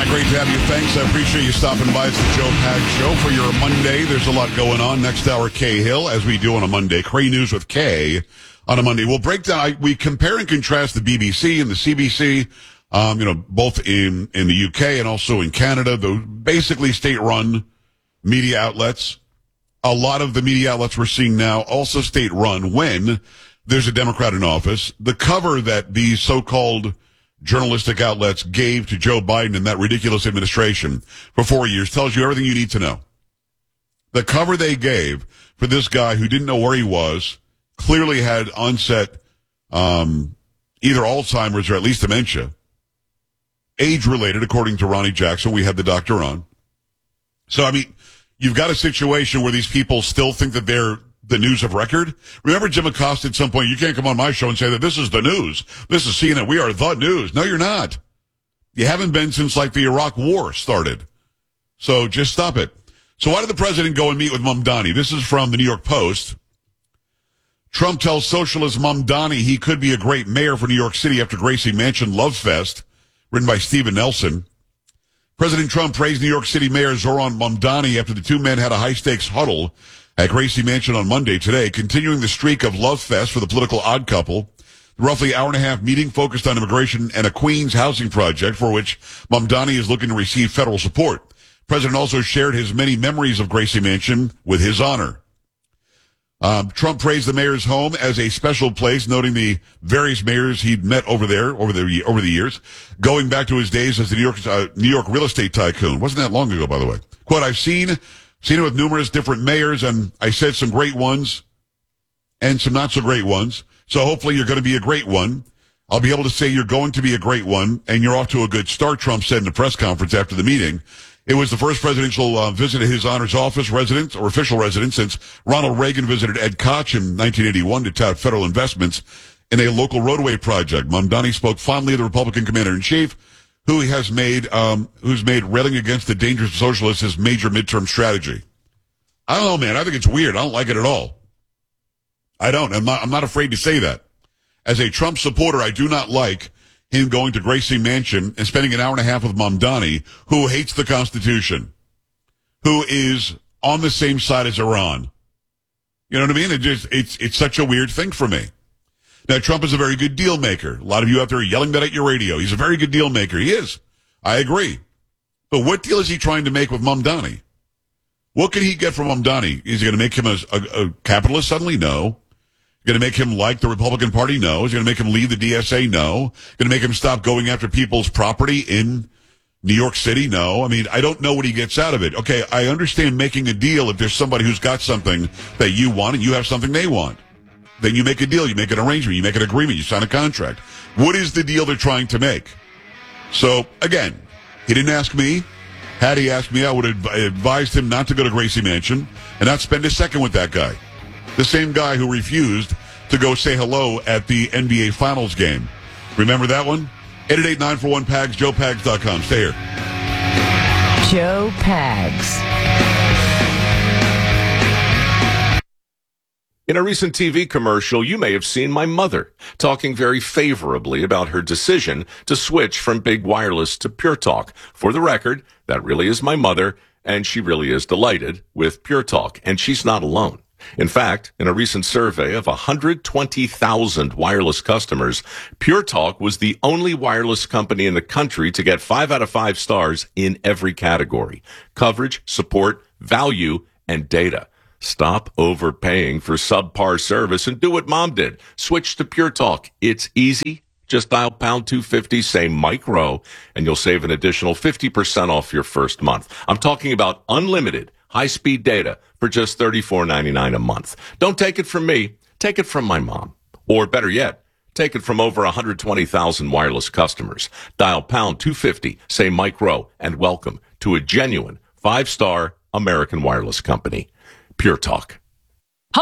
Hi, great to have you. Thanks. I appreciate you stopping by. It's the Joe Pags Show for your Monday. There's a lot going on. Next hour, Kay Hill, as we do on a Monday. Cray News with Kay on a Monday. We'll break down, we compare and contrast the BBC and the CBC, both in the UK and also in Canada, the basically state-run media outlets. A lot of the media outlets we're seeing now also state-run when there's a Democrat in office. The cover that these so-called journalistic outlets gave to Joe Biden and that ridiculous administration for 4 years tells you everything you need to know. The cover they gave for this guy who didn't know where he was, clearly had onset either Alzheimer's or at least dementia, age-related, according to Ronnie Jackson. We had the doctor on. So, you've got a situation where these people still think that they're the news of record. Remember Jim Acosta at some point, you can't come on my show and say that this is the news. This is CNN. We are the news. No, you're not. You haven't been since like the Iraq War started. So just stop it. So why did the president go and meet with Mamdani? This is from the New York Post. Trump tells socialist Mamdani he could be a great mayor for New York City after Gracie Mansion Love Fest, written by Stephen Nelson. President Trump praised New York City Mayor Zoran Mamdani after the two men had a high-stakes huddle at Gracie Mansion on Monday today, continuing the streak of love fest for the political odd couple. The roughly hour-and-a-half meeting focused on immigration and a Queens housing project for which Mamdani is looking to receive federal support. The president also shared his many memories of Gracie Mansion with his honor. Trump praised the mayor's home as a special place, noting the various mayors he'd met over the years, going back to his days as the New York real estate tycoon. Wasn't that long ago, by the way. Quote, I've seen it with numerous different mayors, and I said some great ones and some not so great ones. So hopefully you're going to be a great one. I'll be able to say you're going to be a great one, and you're off to a good start, Trump said in a press conference after the meeting. It was the first presidential visit to his honor's office residence, or official residence, since Ronald Reagan visited Ed Koch in 1981 to tout federal investments in a local roadway project. Mamdani spoke fondly of the Republican commander-in-chief, who's made railing against the dangerous socialists his major midterm strategy. I don't know, man. I think it's weird. I don't like it at all. I don't. I'm not afraid to say that. As a Trump supporter, I do not like him going to Gracie Mansion and spending an hour and a half with Mamdani, who hates the Constitution, who is on the same side as Iran. You know what I mean? It's such a weird thing for me. Now, Trump is a very good deal maker. A lot of you out there are yelling that at your radio. He's a very good deal maker. He is. I agree. But what deal is he trying to make with Mamdani? What can he get from Mamdani? Is he going to make him a capitalist suddenly? No. Going to make him like the Republican Party? No. Is he going to make him leave the DSA? No. Going to make him stop going after people's property in New York City? No. I don't know what he gets out of it. Okay, I understand making a deal if there's somebody who's got something that you want and you have something they want. Then you make a deal, you make an arrangement, you make an agreement, you sign a contract. What is the deal they're trying to make? So, again, he didn't ask me. Had he asked me, I would have advised him not to go to Gracie Mansion and not spend a second with that guy. The same guy who refused to go say hello at the NBA Finals game. Remember that one? 888-941-PAGS, JoePags.com. Stay here. Joe Pags. In a recent TV commercial, you may have seen my mother talking very favorably about her decision to switch from Big Wireless to Pure Talk. For the record, that really is my mother, and she really is delighted with Pure Talk, and she's not alone. In fact, in a recent survey of 120,000 wireless customers, Pure Talk was the only wireless company in the country to get 5 out of 5 stars in every category: coverage, support, value, and data. Stop overpaying for subpar service and do what Mom did. Switch to Pure Talk. It's easy. Just dial pound 250, say Mike Rowe, and you'll save an additional 50% off your first month. I'm talking about unlimited high-speed data for just $34.99 a month. Don't take it from me. Take it from my mom. Or better yet, take it from over 120,000 wireless customers. Dial pound 250, say Mike Rowe, and welcome to a genuine 5-star American wireless company. Pure Talk. Homeowner.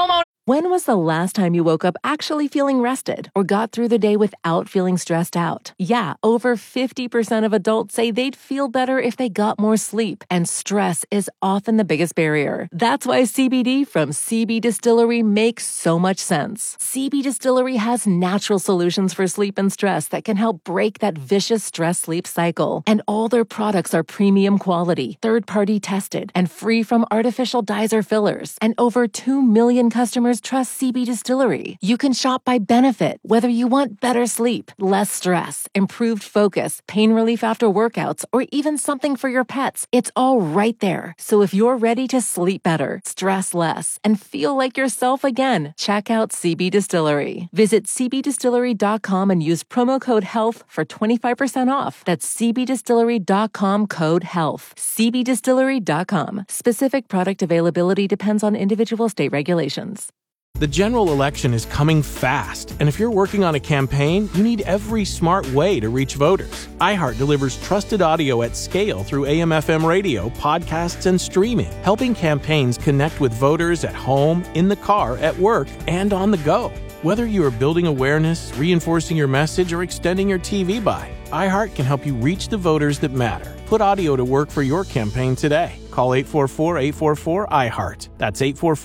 When was the last time you woke up actually feeling rested or got through the day without feeling stressed out? Yeah, over 50% of adults say they'd feel better if they got more sleep, and stress is often the biggest barrier. That's why CBD from CB Distillery makes so much sense. CB Distillery has natural solutions for sleep and stress that can help break that vicious stress-sleep cycle. And all their products are premium quality, third-party tested, and free from artificial dyes or fillers. And over 2 million customers trust CB Distillery. You can shop by benefit, whether you want better sleep, less stress, improved focus, pain relief after workouts, or even something for your pets. It's all right there. So if you're ready to sleep better, stress less, and feel like yourself again, check out CB Distillery. Visit cbdistillery.com and use promo code HEALTH for 25% off. That's cbdistillery.com, code HEALTH. cbdistillery.com. Specific product availability depends on individual state regulations. The general election is coming fast, and if you're working on a campaign, you need every smart way to reach voters. iHeart delivers trusted audio at scale through AM/FM radio, podcasts, and streaming, helping campaigns connect with voters at home, in the car, at work, and on the go. Whether you are building awareness, reinforcing your message, or extending your TV buy, iHeart can help you reach the voters that matter. Put audio to work for your campaign today. Call 844-844-iHeart. That's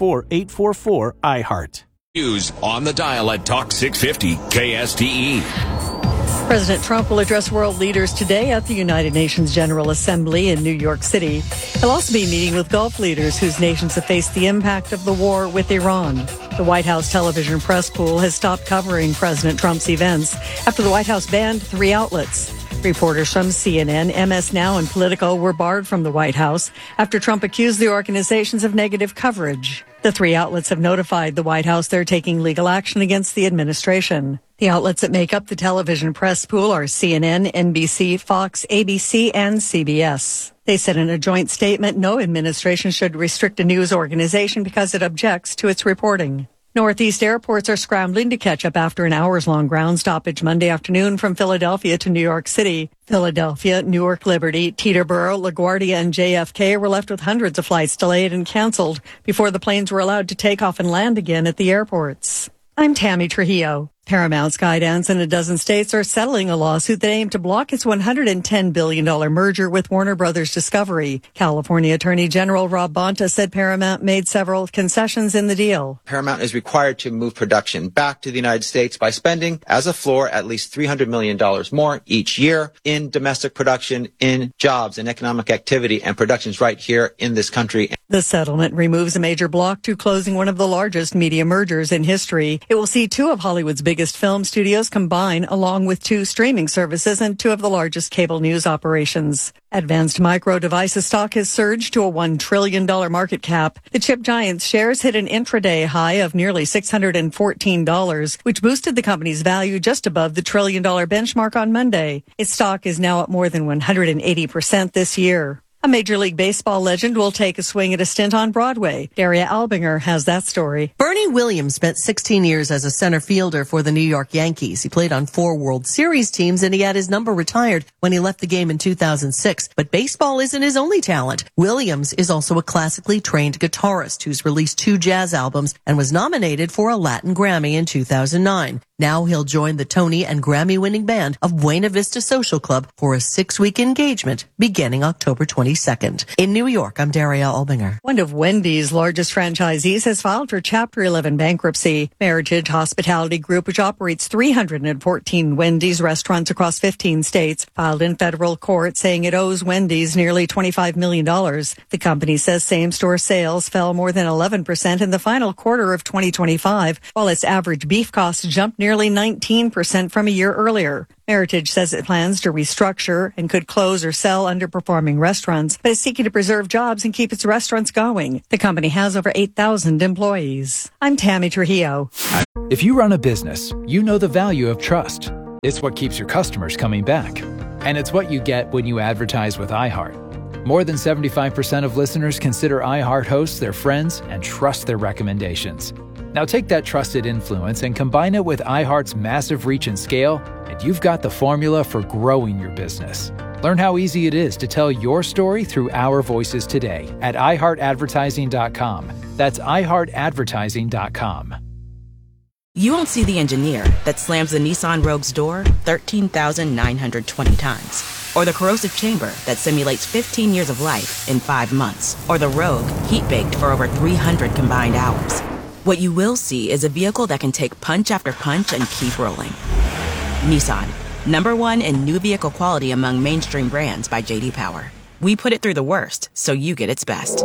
844-844-iHeart. News on the dial at Talk 650 KSTE. President Trump will address world leaders today at the United Nations General Assembly in New York City. He'll also be meeting with Gulf leaders whose nations have faced the impact of the war with Iran. The White House television press pool has stopped covering President Trump's events after the White House banned 3 outlets. Reporters from CNN, MS Now, and Politico were barred from the White House after Trump accused the organizations of negative coverage. The 3 outlets have notified the White House they're taking legal action against the administration. The outlets that make up the television press pool are CNN, NBC, Fox, ABC, and CBS. They said in a joint statement no administration should restrict a news organization because it objects to its reporting. Northeast airports are scrambling to catch up after an hours-long ground stoppage Monday afternoon from Philadelphia to New York City. Philadelphia, Newark Liberty, Teterboro, LaGuardia, and JFK were left with hundreds of flights delayed and canceled before the planes were allowed to take off and land again at the airports. I'm Tammy Trujillo. Paramount, Skydance, and a dozen states are settling a lawsuit that aimed to block its $110 billion merger with Warner Brothers Discovery. California Attorney General Rob Bonta said Paramount made several concessions in the deal. Paramount is required to move production back to the United States by spending, as a floor, at least $300 million more each year in domestic production, in jobs and economic activity, and productions right here in this country. The settlement removes a major block to closing one of the largest media mergers in history. It will see 2 of Hollywood's biggest film studios combine, along with 2 streaming services and 2 of the largest cable news operations. Advanced Micro Devices stock has surged to a $1 trillion market cap. The chip giant's shares hit an intraday high of nearly $614, which boosted the company's value just above the $1 trillion benchmark on Monday. Its stock is now up more than 180% this year. A Major League Baseball legend will take a swing at a stint on Broadway. Daria Albinger has that story. Bernie Williams spent 16 years as a center fielder for the New York Yankees. He played on 4 World Series teams, and he had his number retired when he left the game in 2006. But baseball isn't his only talent. Williams is also a classically trained guitarist who's released 2 jazz albums and was nominated for a Latin Grammy in 2009. Now he'll join the Tony and Grammy-winning band of Buena Vista Social Club for a 6-week engagement beginning October 22nd. In New York, I'm Daria Albinger. One of Wendy's largest franchisees has filed for Chapter 11 bankruptcy. Meritage Hospitality Group, which operates 314 Wendy's restaurants across 15 states, filed in federal court saying it owes Wendy's nearly $25 million. The company says same-store sales fell more than 11% in the final quarter of 2025, while its average beef costs jumped nearly 19% from a year earlier. Meritage says it plans to restructure and could close or sell underperforming restaurants, but is seeking to preserve jobs and keep its restaurants going. The company has over 8,000 employees. I'm Tammy Trujillo. If you run a business, you know the value of trust. It's what keeps your customers coming back. And it's what you get when you advertise with iHeart. More than 75% of listeners consider iHeart hosts their friends and trust their recommendations. Now take that trusted influence and combine it with iHeart's massive reach and scale, and you've got the formula for growing your business. Learn how easy it is to tell your story through our voices today at iHeartAdvertising.com. That's iHeartAdvertising.com. You won't see the engineer that slams the Nissan Rogue's door 13,920 times. Or the corrosive chamber that simulates 15 years of life in 5 months. Or the Rogue heat-baked for over 300 combined hours. What you will see is a vehicle that can take punch after punch and keep rolling. Nissan, #1 in new vehicle quality among mainstream brands by J.D. Power. We put it through the worst, so you get its best.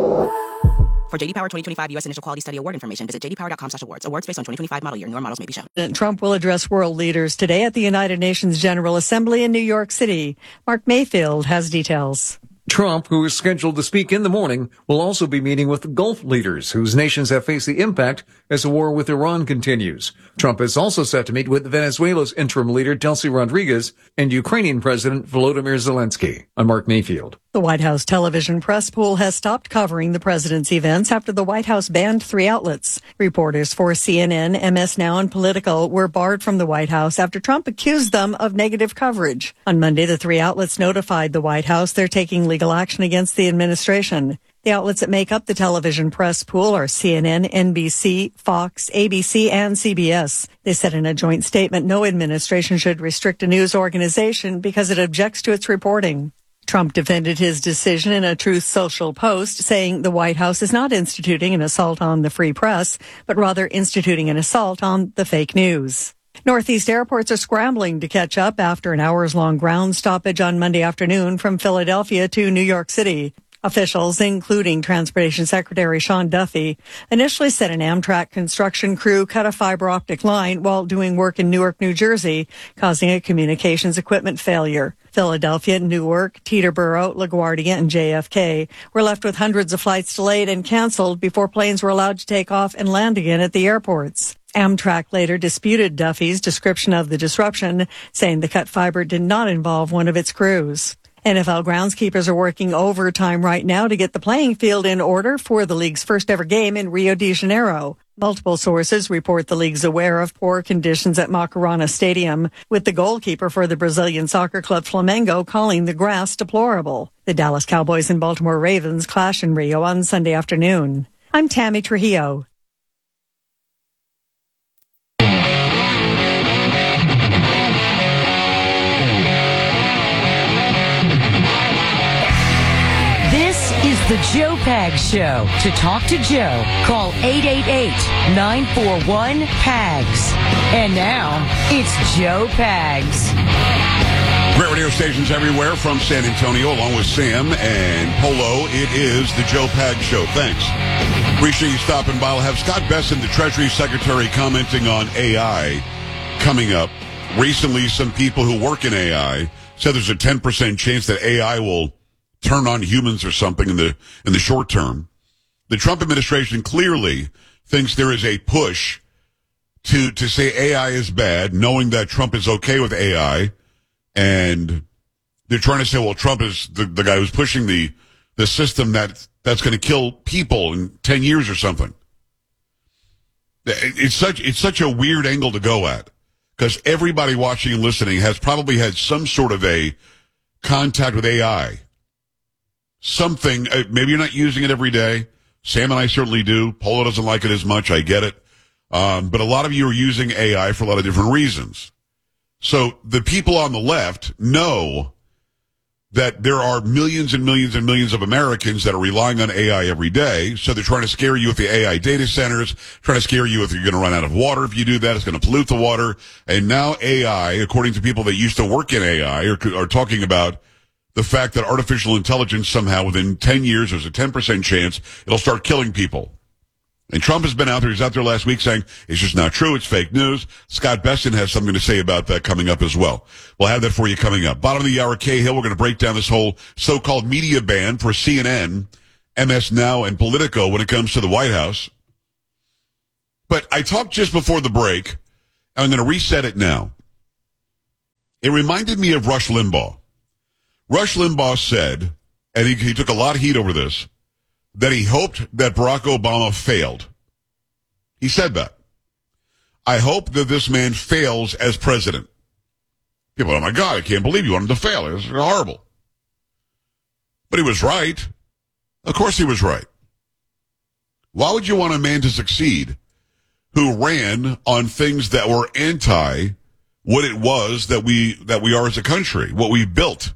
For J.D. Power 2025 U.S. Initial Quality Study Award information, visit jdpower.com/awards. Awards based on 2025 model year. Newer models may be shown. President Trump will address world leaders today at the United Nations General Assembly in New York City. Mark Mayfield has details. Trump, who is scheduled to speak in the morning, will also be meeting with Gulf leaders whose nations have faced the impact as the war with Iran continues. Trump is also set to meet with Venezuela's interim leader, Delcy Rodriguez, and Ukrainian President Volodymyr Zelensky. I'm Mark Mayfield. The White House television press pool has stopped covering the president's events after the White House banned 3 outlets. Reporters for CNN, MS Now, and Politico were barred from the White House after Trump accused them of negative coverage. On Monday, the 3 outlets notified the White House they're taking legal action against the administration. The outlets that make up the television press pool are CNN, NBC, Fox, ABC, and CBS. They said in a joint statement no administration should restrict a news organization because it objects to its reporting. Trump defended his decision in a Truth Social post, saying the White House is not instituting an assault on the free press, but rather instituting an assault on the fake news. Northeast airports are scrambling to catch up after an hours-long ground stoppage on Monday afternoon from Philadelphia to New York City. Officials, including Transportation Secretary Sean Duffy, initially said an Amtrak construction crew cut a fiber optic line while doing work in Newark, New Jersey, causing a communications equipment failure. Philadelphia, Newark, Teterboro, LaGuardia, and JFK were left with hundreds of flights delayed and canceled before planes were allowed to take off and land again at the airports. Amtrak later disputed Duffy's description of the disruption, saying the cut fiber did not involve one of its crews. NFL groundskeepers are working overtime right now to get the playing field in order for the league's first ever game in Rio de Janeiro. Multiple sources report the league's aware of poor conditions at Macarena Stadium, with the goalkeeper for the Brazilian soccer club Flamengo calling the grass deplorable. The Dallas Cowboys and Baltimore Ravens clash in Rio on Sunday afternoon. I'm Tammy Trujillo. The Joe Pags Show. To talk to Joe, call 888-941-PAGS. And now, it's Joe Pags. Great radio stations everywhere from San Antonio, along with Sam and Polo. It is the Joe Pags Show. Thanks. Appreciate you stopping by. I'll have Scott Bessent, the Treasury Secretary, commenting on AI coming up. Recently, some people who work in AI said there's a 10% chance that AI will turn on humans or something in the short term. The Trump administration clearly thinks there is a push to say AI is bad, knowing that Trump is okay with AI, and they're trying to say, well, Trump is the guy who's pushing the system that's going to kill people in 10 years or something. It's such a weird angle to go at, because everybody watching and listening has probably had some sort of a contact with AI. Something, maybe you're not using it every day. Sam and I certainly do. Polo doesn't like it as much. I get it. But a lot of you are using AI for a lot of different reasons. So the people on the left know that there are millions and millions and millions of Americans that are relying on AI every day. So they're trying to scare you with the AI data centers, trying to scare you if you're going to run out of water. If you do that, it's going to pollute the water. And now AI, according to people that used to work in AI, are talking about the fact that artificial intelligence somehow within 10 years, there's a 10% chance it'll start killing people. And Trump has been out there. He's out there last week saying it's just not true. It's fake news. Scott Bessent has something to say about that coming up as well. We'll have that for you coming up. Bottom of the hour, Cahill. We're going to break down this whole so-called media ban for CNN, MS Now, and Politico when it comes to the White House. But I talked just before the break, and I'm going to reset it now. It reminded me of Rush Limbaugh. Rush Limbaugh said, and he took a lot of heat over this, that he hoped that Barack Obama failed. He said that. I hope that this man fails as president. People, oh my God, I can't believe you want him to fail. It's horrible. But he was right. Of course he was right. Why would you want a man to succeed who ran on things that were anti what it was that we are as a country, what we built.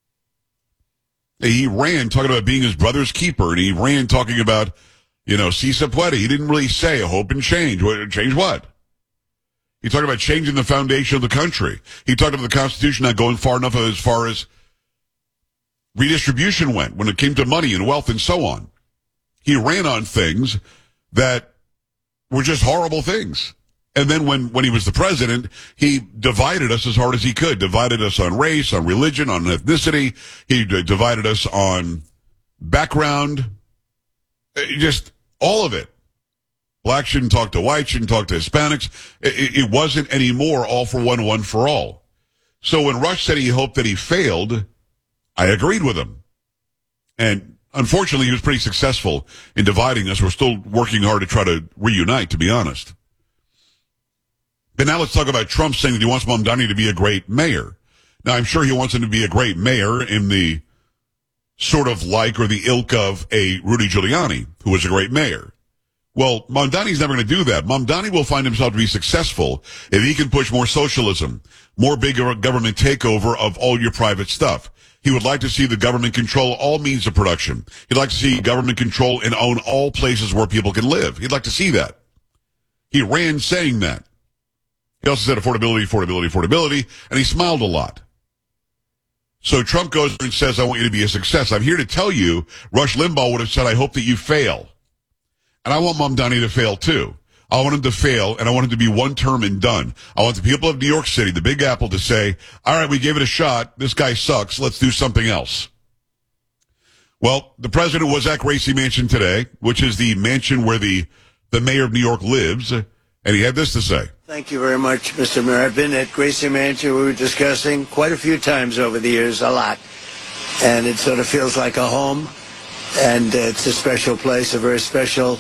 He ran talking about being his brother's keeper, and he ran talking about, si se puede. He didn't really say hope and change. Change what? He talked about changing the foundation of the country. He talked about the Constitution not going far enough as far as redistribution went when it came to money and wealth and so on. He ran on things that were just horrible things. And then when he was the president, he divided us as hard as he could. Divided us on race, on religion, on ethnicity. He divided us on background. Just all of it. Black shouldn't talk to white, shouldn't talk to Hispanics. It wasn't anymore all for one for all. So when Rush said he hoped that he failed, I agreed with him. And unfortunately, he was pretty successful in dividing us. We're still working hard to try to reunite, to be honest. But now let's talk about Trump saying that he wants Mamdani to be a great mayor. Now, I'm sure he wants him to be a great mayor in the sort of like or the ilk of a Rudy Giuliani, who was a great mayor. Well, Mamdani's never going to do that. Mamdani will find himself to be successful if he can push more socialism, more big government takeover of all your private stuff. He would like to see the government control all means of production. He'd like to see government control and own all places where people can live. He'd like to see that. He ran saying that. He also said affordability, and he smiled a lot. So Trump goes and says, I want you to be a success. I'm here to tell you, Rush Limbaugh would have said, I hope that you fail. And I want Mamdani to fail too. I want him to fail, and I want him to be one term and done. I want the people of New York City, the Big Apple, to say, all right, we gave it a shot. This guy sucks. Let's do something else. Well, the president was at Gracie Mansion today, which is the mansion where the mayor of New York lives, and he had this to say. Thank you very much, Mr. Mayor. I've been at Gracie Mansion. We were discussing quite a few times over the years, a lot. And it sort of feels like a home. And it's a special place, a very special,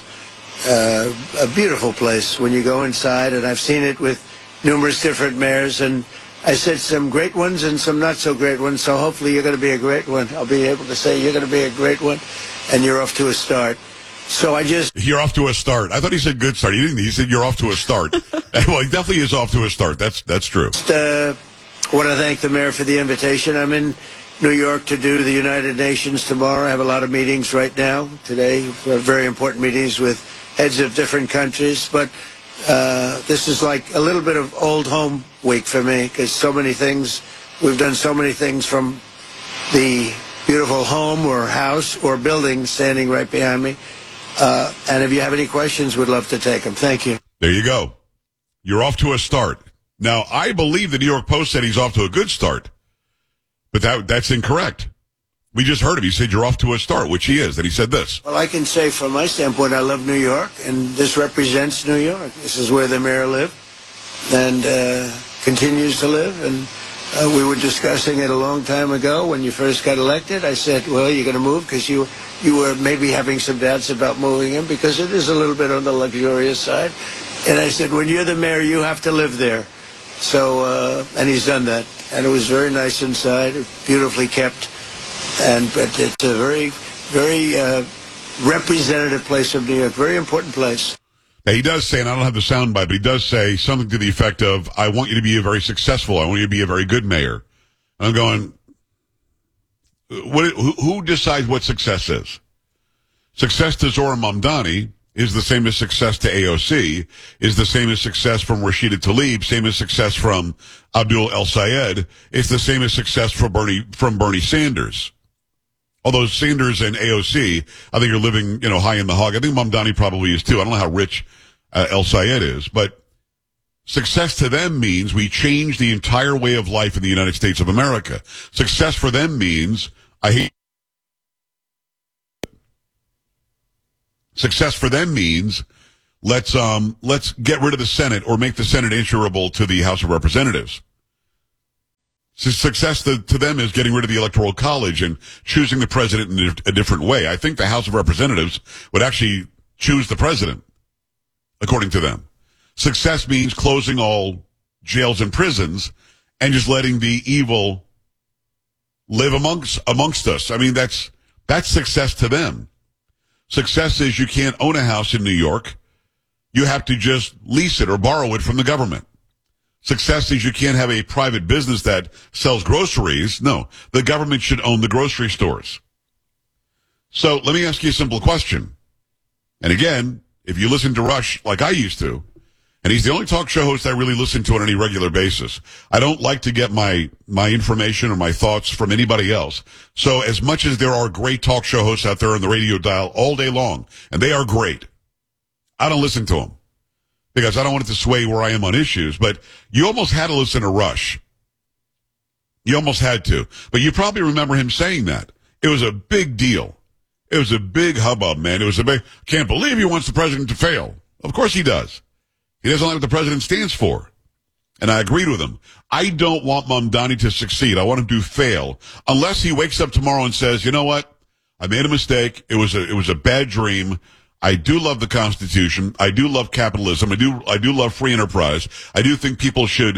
a beautiful place when you go inside. And I've seen it with numerous different mayors. And I said some great ones and some not so great ones. So hopefully you're going to be a great one. I'll be able to say you're going to be a great one. And you're off to a start. So you're off to a start. I thought he said good start. He didn't. He said you're off to a start. Well, he definitely is off to a start. That's true. Just want to thank the mayor for the invitation. I'm in New York to do the United Nations tomorrow. I have a lot of meetings right now. Today, we have very important meetings with heads of different countries. But this is like a little bit of old home week for me because so many things, we've done so many things from the beautiful home or house or building standing right behind me. And if you have any questions, we'd love to take them. Thank you. There you go. You're off to a start. Now, I believe the New York Post said he's off to a good start, but that's incorrect. We just heard him. He said you're off to a start, which he is. And he said this. Well, I can say from my standpoint, I love New York, and this represents New York. This is where the mayor lived and continues to live. And we were discussing it a long time ago when you first got elected. I said, well, you're going to move because you were maybe having some doubts about moving in because it is a little bit on the luxurious side. And I said, when you're the mayor, you have to live there. So, and he's done that. And it was very nice inside, beautifully kept. But it's a very, very representative place of New York, very important place. Now, he does say, and I don't have the soundbite, but he does say something to the effect of, I want you to be a very successful, I want you to be a very good mayor. And I'm going, who decides what success is? Success to Zohran Mamdani is the same as success to AOC, is the same as success from Rashida Tlaib, same as success from Abdul El Sayed. It's the same as success from Bernie Sanders. Although Sanders and AOC, I think are living, high in the hog. I think Mamdani probably is too. I don't know how rich El Sayed is, but success to them means we change the entire way of life in the United States of America. Success for them means Success for them means let's get rid of the Senate or make the Senate answerable to the House of Representatives. So success to them is getting rid of the Electoral College and choosing the president in a different way. I think the House of Representatives would actually choose the president, according to them. Success means closing all jails and prisons and just letting the evil live amongst us. I mean, that's success to them. Success is you can't own a house in New York You have to just lease it or borrow it from the government. Success is you can't have a private business that sells groceries. No, the government should own the grocery stores. So let me ask you a simple question. And again, if you listen to Rush like I used to, and he's the only talk show host I really listen to on any regular basis. I don't like to get my information or my thoughts from anybody else. So as much as there are great talk show hosts out there on the radio dial all day long, and they are great, I don't listen to them because I don't want it to sway where I am on issues. But you almost had to listen to Rush. You almost had to. But you probably remember him saying that. It was a big deal. It was a big hubbub, man. It was a big, can't believe he wants the president to fail. Of course he does. He doesn't like what the president stands for. And I agreed with him. I don't want Mamdani to succeed. I want him to fail. Unless he wakes up tomorrow and says, you know what? I made a mistake. It was a bad dream. I do love the Constitution. I do love capitalism. I do love free enterprise. I do think people should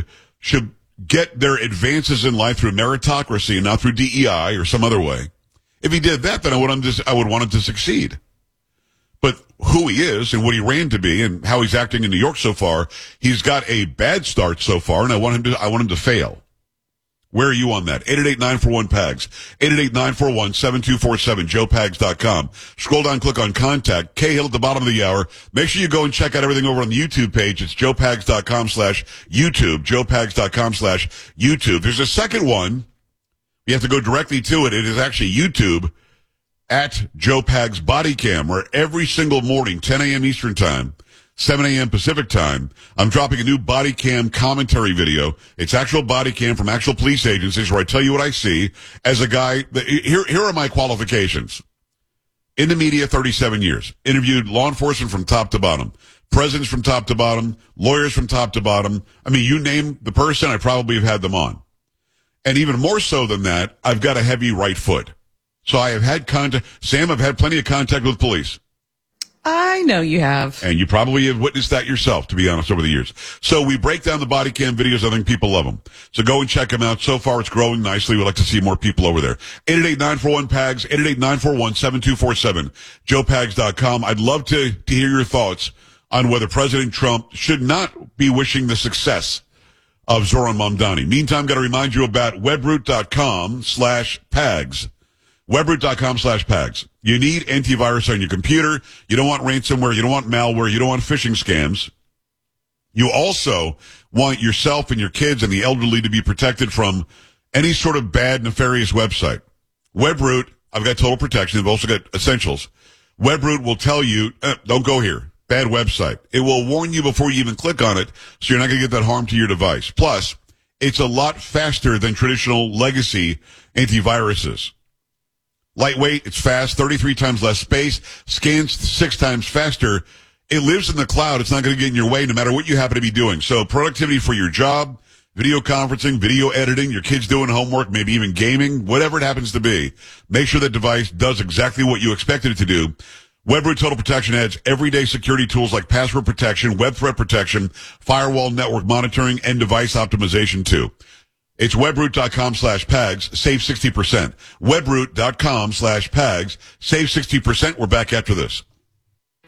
get their advances in life through meritocracy and not through DEI or some other way. If he did that, then I would want him to succeed. But who he is and what he ran to be and how he's acting in New York so far, he's got a bad start so far, and I want him to fail. Where are you on that? 888-941-PAGS. 888-941-7247, joepags.com. Scroll down, click on contact. Cahill at the bottom of the hour. Make sure you go and check out everything over on the YouTube page. It's joepags.com/YouTube, joepags.com/YouTube. There's a second one. You have to go directly to it. It is actually YouTube. At Joe Pags Body Cam, where every single morning, 10 a.m. Eastern Time, 7 a.m. Pacific Time, I'm dropping a new body cam commentary video. It's actual body cam from actual police agencies where I tell you what I see as a guy. Here are my qualifications. In the media, 37 years. Interviewed law enforcement from top to bottom. Presidents from top to bottom. Lawyers from top to bottom. I mean, you name the person, I probably have had them on. And even more so than that, I've got a heavy right foot. So I have had contact. Sam, I've had plenty of contact with police. I know you have. And you probably have witnessed that yourself, to be honest, over the years. So we break down the body cam videos. I think people love them. So go and check them out. So far, it's growing nicely. We'd like to see more people over there. 888-941-PAGS, 888-941-7247, joepags.com. I'd love to hear your thoughts on whether President Trump should not be wishing the success of Zoran Mamdani. Meantime, got to remind you about webroot.com/PAGS. Webroot.com/PAGS. You need antivirus on your computer. You don't want ransomware. You don't want malware. You don't want phishing scams. You also want yourself and your kids and the elderly to be protected from any sort of bad, nefarious website. Webroot, I've got total protection. They've also got essentials. Webroot will tell you, don't go here. Bad website. It will warn you before you even click on it, so you're not going to get that harm to your device. Plus, it's a lot faster than traditional legacy antiviruses. Lightweight, it's fast, 33 times less space, scans 6 times faster. It lives in the cloud. It's not going to get in your way no matter what you happen to be doing. So productivity for your job, video conferencing, video editing, your kids doing homework, maybe even gaming, whatever it happens to be. Make sure that device does exactly what you expected it to do. Webroot Total Protection adds everyday security tools like password protection, web threat protection, firewall network monitoring, and device optimization too. It's webroot.com/PAGS. Save 60%. Webroot.com/PAGS. Save 60%. We're back after this.